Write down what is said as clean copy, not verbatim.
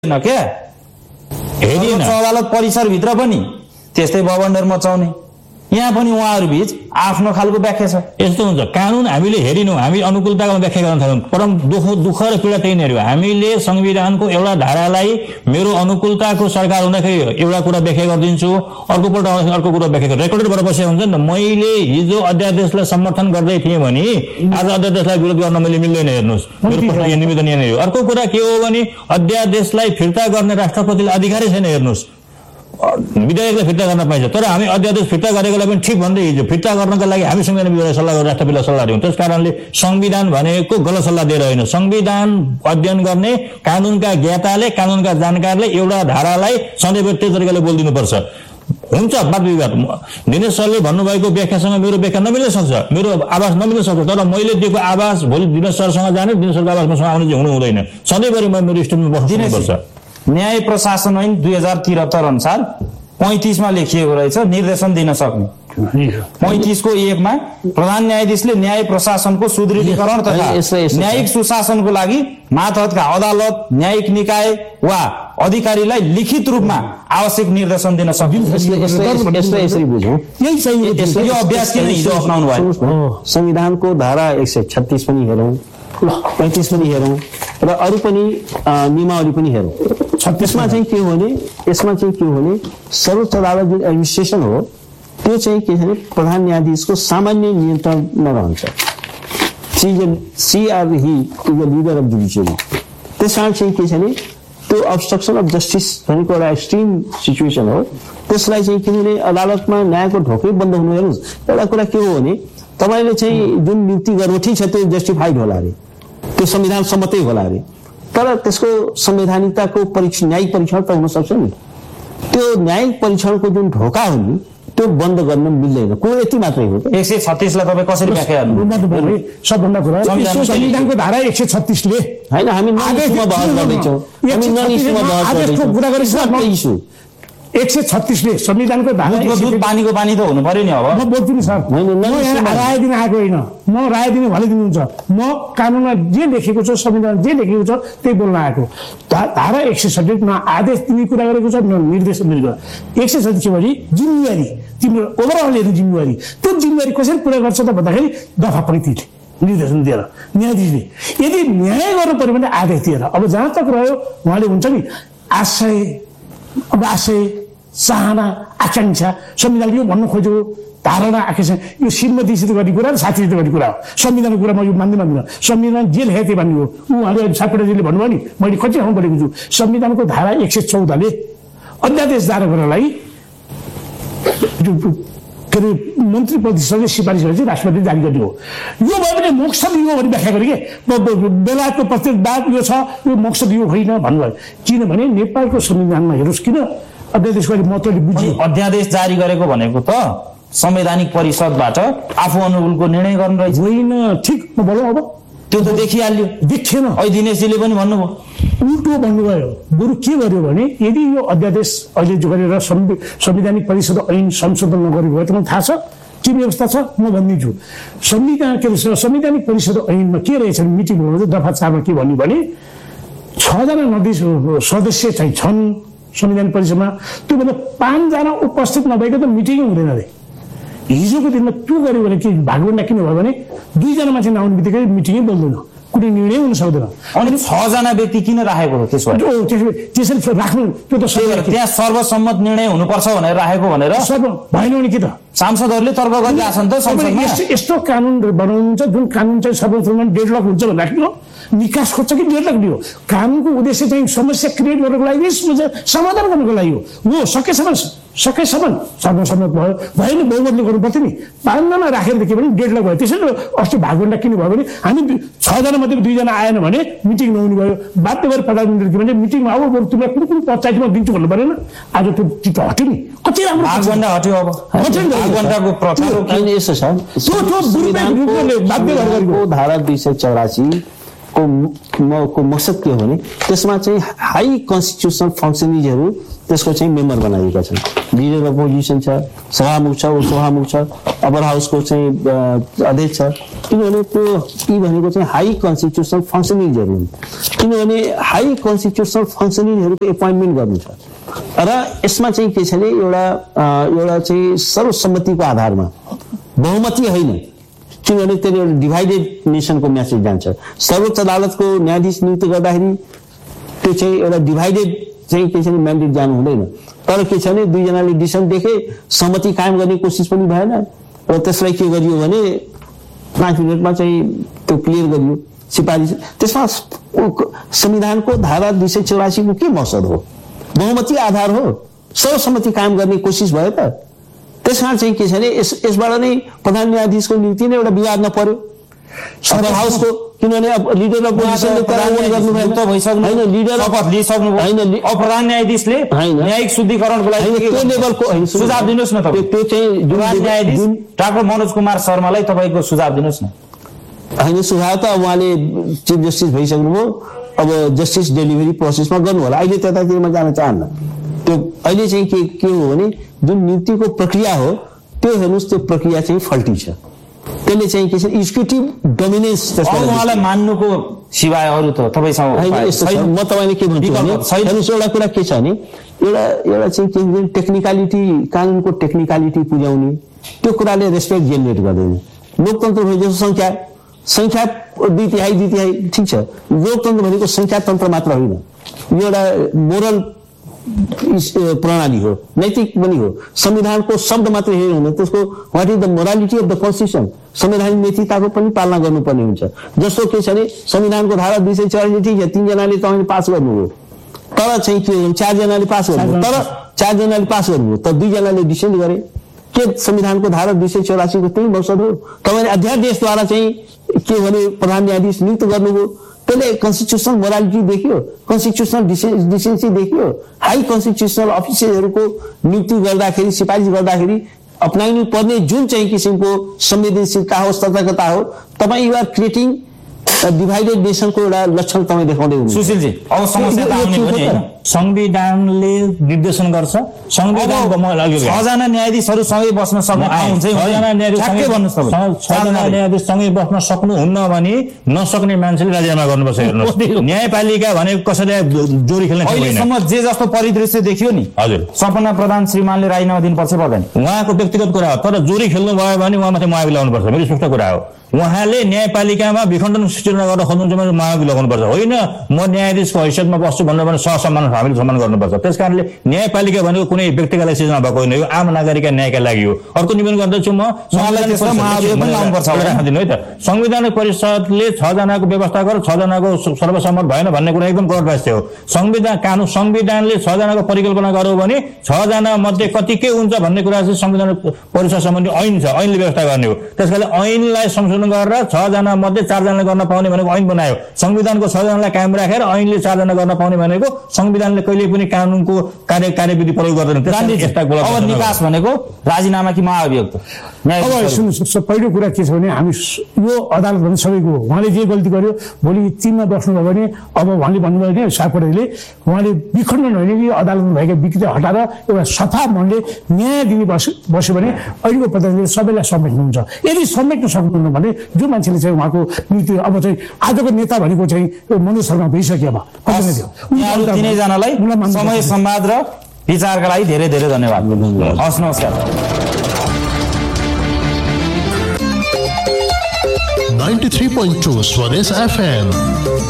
न क्या हेरिन अदालत परिसरभित्र पनि त्यस्तै बबन्डर मचाउने यहाँ पनि उहाँहरू बीच आफ्नो खालको व्याख्या छ। यस्तो हुन्छ कानुन हामीले हेरिनौँ, हामी अनुकूलताको व्याख्या गर्न थाल्यौँ, परम दुःख र पीडा त्यही नै हो। हामीले संविधानको एउटा धारालाई मेरो अनुकूलताको सरकार हुँदाखेरि एउटा कुरा व्याख्या गरिदिन्छु, अर्कोपल्ट अर्को कुरा व्याख्या गर्छु, रेकर्डेड भएर बसेको हुन्छ नि त। मैले हिजो अध्यादेशलाई समर्थन गर्दै थिएँ भने आज अध्यादेशलाई विरोध गर्न मैले मिल्दैन। हेर्नुहोस्, मेरो प्रश्न निवेदन यहाँनिर हो। अर्को कुरा के हो भने अध्यादेशलाई फिर्ता गर्ने राष्ट्रपतिले अधिकारै छैन। हेर्नुहोस्, विधेयकलाई फिर्ता गर्न पाइन्छ, तर हामी अध्यादेश फिर्ता गरेकोलाई पनि ठिक भन्दै हिजो फिर्ता गर्नका लागि हामी संविधान विभागलाई सल्लाह गरेर राष्ट्रपतिलाई सल्लाह दियौँ। त्यस कारणले संविधान भनेको गलत सल्लाह दिएर होइन, संविधान अध्ययन गर्ने कानुनका ज्ञाताले, कानुनका जानकारले एउटा धारालाई सधैँ त्यही तरिकाले बोलिदिनुपर्छ। हुन्छ वाद विवाद, दिनेश सरले भन्नुभएको व्याख्यासँग मेरो व्याख्या नमिल्न सक्छ, मेरो आवाज नमिल्न सक्छ, तर मैले दिएको आवाज भोलि दिनेश सरसँग जाने, दिनेश सरको आवाज मसँग आउने चाहिँ हुनु हुँदैन। सधैँभरि म मेरो स्टेटमा बस्नुपर्छ। न्याय प्रशासन ऐन 2073 अनुसार 35 मा लेखिएको रहेछ निर्देशन दिन सक्ने। 35 को 1 मा प्रधान न्यायाधीशले न्याय प्रशासनको सुदृढीकरण तथा न्यायिक सुशासनको लागि मातहतका अदालत, न्यायिक निकाय वा अधिकारीलाई लिखित रूपमा आवश्यक निर्देशन दिन सक्ने। यसरी बुझौँ, यो अभ्यास किन हिजो अपनाउनु भयो? संविधानको धारा 136 पनि हेरौँ, 35 पनि हेरौँ र अरू पनि नियमावली पनि हेरौँ। 36मा चाहिँ के हो भने, यसमा चाहिँ के हो भने सर्वोच्च अदालत जुन एडमिनिस्ट्रेसन हो त्यो चाहिँ के छ भने प्रधान न्यायाधीशको सामान्य नियन्त्रणमा रहन्छ। C R he is the leader of judiciary. त्यस कारण चाहिँ के छ भने त्यो अब्स्ट्रक्सन अफ जस्टिस भनेको एउटा एक्सट्रिम सिचुएसन हो। त्यसलाई चाहिँ किनभने अदालतमा न्यायको ढोकै बन्द हुनु। हेर्नुहोस्, एउटा कुरा के हो भने तपाईँले चाहिँ जुन नियुक्ति गर्नु ठिक छ, त्यो जस्टिफाइड होला अरे, त्यो संविधान सम्मतै होला अरे, तर त्यसको संवैधानिकताको परीक्षण, न्यायिक परीक्षण त हुन सक्छ नि। त्यो न्यायिक परीक्षणको जुन ढोका हो नि त्यो बन्द गर्न मिल्दैन। कुरो यति मात्रै हो। 136 लाई तपाईँ कसरी व्याख्या गर्नु? सबभन्दा कुरा संविधानको धारा 136 ले होइन, हामी नन-इस्युमा बहस गर्दैछौँ, हामी नन-इस्युमा बहस गर्दैछौँ। 136 ले संविधानको धारा पानीको पानी त हुनु पर्यो नि। अब म बोल्छु नि सर, म राय दिन आएको होइन, म राय दिने भने दिनुहुन्छ। म कानुनमा जे लेखेको छ, संविधान जे लेखेको छ त्यही बोल्न आएको। धारा 136 न आदेश दिने कुरा गरेको छ न निर्देशन दिने कुरा। 136 भने जिम्मेवारी, तिम्रो ओभरअल हेर्ने जिम्मेवारी, त्यो जिम्मेवारी कसरी पुरा गर्छ त भन्दाखेरि दफा 35 निर्देशन दिएर न्यायाधीशले यदि न्याय गर्नु पर्यो भने आदेश दिएर। अब जहाँ तक रह्यो उहाँले हुन्छ नि आशय, चाहना, आकांक्षा, संविधानले यो भन्नु खोजेको धारणा, आकांक्षा, यो श्रीमतीसित गर्ने कुरा र साथीसित गर्ने कुरा हो। संविधानको कुरामा यो मान्दिनँ। संविधान जे लेखेको थियो भन्ने हो। उहाँले सापकोटाजीले भन्नुभयो नि, मैले कति ठाउँ पढेको छु, संविधानको धारा 114 ले अध्यादेश जारी गर्नलाई के अरे मन्त्री परिषदले सिफारिस गरेपछि राष्ट्रपतिले जारी गर्ने हो। यो भयो भने मोक्ष दियो भने व्याख्या गरे के बेलायतको प्रत्येक बात यो छ, यो मोक्ष दियो होइन भन्नुभयो। किनभने नेपालको संविधानमा हेर्नुहोस् किन अध्यादेशको महत्त्वले बुझ्यो। अध्यादेश जारी गरेको भनेको त संवैधानिक परिषदबाट आफू अनुकूलको निर्णय गर्नु रहेछ होइन। ठिक म बोलौँ, अब त्यो त देखिहाल्यो, देखिएन। अहिले दिनेशजीले पनि भन्नुभयो, उल्टो भन्नुभयो। बरु के गर्यो भने यदि यो अध्यादेश अहिले जो गरेर संवैधानिक परिषद ऐन संशोधन नगरेको भए तपाईँलाई थाहा छ के व्यवस्था छ म भनिदिन्छु। संवैधानिक परिषद ऐनमा के रहेछ मिटिङ हुँदा दफा 4 मा के भन्यो भने 6 जना सदस्य चाहिँ छन् संविधान परिषदमा, त्योभन्दा 5 जना उपस्थित नभएको त मिटिङै हुँदैन अरे। हिजोको दिनमा त्यो गर्यो भने के भागवण्डा किन भयो भने 2 जना मान्छे नआउने बित्तिकै मिटिङै बोल्दैन, कुनै निर्णय हुन सक्दैन। अनि 6 जना व्यक्ति किन राखेको हो? त्यसरी राख्नु त्यो त त्यहाँ सर्वसम्मत निर्णय हुनुपर्छ भनेर राखेको भनेर भएन भने के त सांसदहरूले तर्क गरिरहेछन् त संसदमा। यस्तो कानुन बनाउनुहुन्छ जुन कानुन चाहिँ सर्वसम्मत डेडलक हुन्छ भन्दाखेरि निकास खोज्छ कि डेडलक दियो। कानुनको उद्देश्य चाहिँ समस्या क्रिएट गर्नको लागि, समाधान गर्नको लागि हो। सकेसम्म सर्वसम्मत भयो भएन बहुमतले गर्नु पर्थ्यो नि। 5 जना राखेर के भने डेडलक भयो। त्यसैले अस्ति भागवण्डा किन भयो भने हामी 6 जना मध्ये 2 जना आएन भने मिटिङ नहुने भयो। बाध्य भएर प्रधानमन्त्री के भने मिटिङमा अब बरु तिमीलाई कुन पञ्चायतमा दिन्छु भन्नु परेन। आज त्यो चित्त हट्यो नि, कति राम्रो भागवण्डा हट्यो। अब भागवण्डाको प्रकार यस्तो छ, संविधानको धारा 284 को मकसद के हो भने त्यसमा चाहिँ हाई कन्स्टिट्युसनल फङ्सनिजहरू त्यसको चाहिँ मेम्बर बनाइएका छन्। लिडर अपोजिसन छ, सभामुख छ, उपसभामुख छ, अप्पर हाउसको चाहिँ अध्यक्ष छ, किनभने त्यो के भनेको चाहिँ हाई कन्स्टिट्युसनल फङ्सनिङहरू हुन्। किनभने हाई कन्स्टिट्युसनल फङ्सनिङहरूको एपोइन्टमेन्ट गर्नु छ र यसमा चाहिँ के छ भने एउटा चाहिँ सर्वसम्मतिको आधारमा, बहुमती होइन, किनभने त्यसले एउटा डिभाइडेड नेसनको म्यासेज जान्छ। सर्वोच्च अदालतको न्यायाधीश नियुक्त गर्दाखेरि त्यो चाहिँ एउटा डिभाइडेड चाहिँ के छ भने म्यान्डेट जानु हुँदैन। तर के छ भने दुईजनाले डिसिसन देखे, सहमति कायम गर्ने कोसिस पनि भएन र त्यसलाई के गरियो भने 5 मिनटमा चाहिँ त्यो क्लियर गरियो सिफारिस। त्यसमा संविधानको धारा 284 को के मकसद हो? बहुमती आधार हो, सर्वसम्मति कायम गर्ने कोसिस भयो त। त्यसमा चाहिँ के छ भने यसबाट नै प्रधान न्यायाधीशको नियुक्ति नै एउटा विवाद नपर्यो अपर हाउसको, किनभने अब लिडर अफ पोजिसनले गर्नु भएन, हैन लिडर शपथ लिइसक्नु भयो, हैन प्रधान न्यायाधीशले न्यायिक शुद्धिकरणको लागि त्यो लेभलको सुझाव दिनुस् न तपाईँ। त्यो चाहिँ प्रधान न्यायाधीश डाक्टर मनोज कुमार शर्मालाई तपाईको सुझाव दिनुस् न। हैन सुझाव त उहाँले चिफ जस्टिस भइसक्नुभयो, अब जस्टिस डेलिभरी प्रोसेसमा गर्नु होला। अहिले त्यतातिरमा जान चाहन्न। त्यो अहिले चाहिँ के हो भने जुन नियुक्तिको प्रक्रिया हो त्यो हेर्नुहोस्, त्यो प्रक्रिया चाहिँ फल्टी छ। त्यसले चाहिँ के छ एक्जिक्युटिभ डोमिनेन्स उहाँलाई मान्नुको सिवाय अरू त तपाईँसँग म तपाईँले के भन्छु भने हेर्नुहोस्, एउटा कुरा के छ भने एउटा चाहिँ के भन्छ टेक्निकलिटी, कानुनको टेक्निकलिटी पुर्याउने त्यो कुराले रेस्पेक्ट जेनेरेट गर्दैन। लोकतन्त्र भनेको संख्या 2/3 ठिक छ, लोकतन्त्र भनेको संख्या तन्त्र मात्र होइन, यो एउटा मोरल प्रणाली हो, नैतिक पनि हो। संविधानको शब्द मात्र हेर्नु हुँदैन, त्यसको what is the morality of the constitution, संवैधानिक नैतिकताको पनि पालना गर्नुपर्ने हुन्छ। जस्तो के छ भने संविधानको धारा 284 ठिक छ, 3 जनाले तपाईँले पास गर्नुभयो, तर चाहिँ के हो 4 जनाले पास गर्नुभयो, तर 4 जनाले पास गर्नुभयो, तर 2 जनाले डिसेन्ट गरे। के संविधानको धारा 284 को त्यही मकसद हो? तपाईँले अध्यादेशद्वारा चाहिँ के भने प्रधान न्यायाधीश नियुक्त गर्नुभयो, त्यसले कन्स्टिट्युसनल मोरालिटी देखियो, कन्स्टिट्युसनल डिसेन्सी देखियो। हाई कन्स्टिट्युसनल अफिसरहरूको नियुक्ति गर्दाखेरि, सिफारिस गर्दाखेरि अपनाइनु पर्ने जुन चाहिँ किसिमको संवेदनशीलता हो, सतर्कता हो, तपाईँ युआर क्रिएटिङ डिभाइडेड नेसनको एउटा लक्षण तपाईँ देखाउँदै हुनुहुन्छ। सुशीलजी, अब समस्या त आउने पनि हैन, संविधानले निर्देशन गर्छ। संविधानको 6 जना न्यायाधीशहरू सँगै बस्न सक्ने हुन्छ, 6 जना न्यायाधीश सँगै बस्न सक्नुहुन्न भने नसक्ने मान्छेले राजीनामा गर्नुपर्छ। हेर्नुहोस्, न्यायपालिका भनेको कसैले जोरी खेल्ने अहिलेसम्म जे जस्तो परिदृश्य देखियो नि, हजुर सपना प्रधान श्रीमानले राजीनामा दिनुपर्छ पर्दैन, उहाँको व्यक्तिगत कुरा हो। तर जोरी खेल्नु भयो भने उहाँमाथि मुआवजा लगाउनुपर्छ, मेरो स्पष्ट कुरा हो। उहाँले न्यायपालिकामा विखण्डन सृजना गर्न खोज्नुहुन्छ भने मुआवजा लगाउनुपर्छ, होइन म न्यायाधीशको हैसियतमा बस्छु भन्नु भने सहसम्मान हामीले सम्मान गर्नुपर्छ। त्यसकारणले न्यायपालिका भनेको कुनै व्यक्तिका लागि सृजना भएको होइन, यो आम नागरिकका न्यायका लागि हो। अर्को निवेदन गर्दछु म, संविधान परिषदले 6 जनाको व्यवस्था गरेर 6 जनाको सर्वसम्मत भएन भन्ने कुरा एकदम गलत बाध्य हो। संविधानले 6 जनाको परिकल्पना गर्यो भने 6 जना मध्ये कति के हुन्छ भन्ने कुरा चाहिँ संविधान परिषद सम्बन्धी ऐन छ, ऐनले व्यवस्था गर्ने हो। त्यसकारणले ऐनलाई संशोधन गरेर 6 जना मध्ये 4 जनाले गर्न पाउने भनेको ऐन बनायो। संविधानको 6 जनालाई कायम राखेर ऐनले 4 जना गर्न पाउने भनेको संविधानले कहिले पनि कानुनको कार्यविधि प्रयोग गर्दैन। अब निकास भनेको राजीनामा कि महाअभियोग? अब सुन्नुहोस्, पहिलो कुरा के छ भने हामी यो अदालत भने सबैको हो। उहाँले जे गल्ती गर्यो, भोलि 3 मा बस्नुभयो भने अब उहाँले भन्नुभयो भने सापकोटाले उहाँले विखण्डन होइन कि अदालतमा भएका विकृति हटाएर एउटा सफा मनले न्याय दिने बस्यो भने अहिलेको प्रधानमन्त्रीले सबैलाई समेट्नुहुन्छ। यदि समेट्न सक्नुहुन्न भने जो मान्छेले चाहिँ उहाँको नीति अब चाहिँ आजको नेता भनेको चाहिँ मनोज शर्मा भइसक्यो। अब तिनैजनालाई समय संवाद र विचारका लागि धेरै धेरै धन्यवाद। हस्, नमस्कार। 93.2 स्वदेश FM